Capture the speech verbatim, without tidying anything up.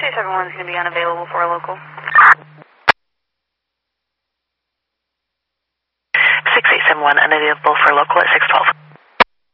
eight seven one is going to be unavailable for a local. six eight seven one unavailable for local at six twelve.